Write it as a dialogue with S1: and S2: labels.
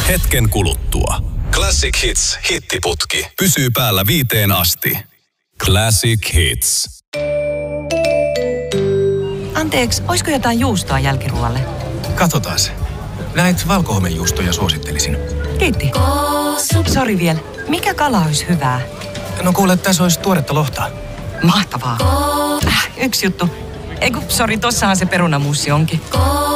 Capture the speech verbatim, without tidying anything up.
S1: hetken kuluttua. Classic Hits hittiputki. Pysyy päällä viiteen asti. Classic Hits.
S2: Anteeksi, olisiko jotain juustoa jälkiruoalle?
S3: Katsotaas. Näitä valkohomejuustoja suosittelisin.
S2: Kiitti. Sori vielä. Mikä kala olisi hyvää?
S3: No kuule, tässä olisi tuoretta lohta.
S2: Mahtavaa. Äh, yksi juttu. Eiku, sori, tossahan se perunamuussi onkin.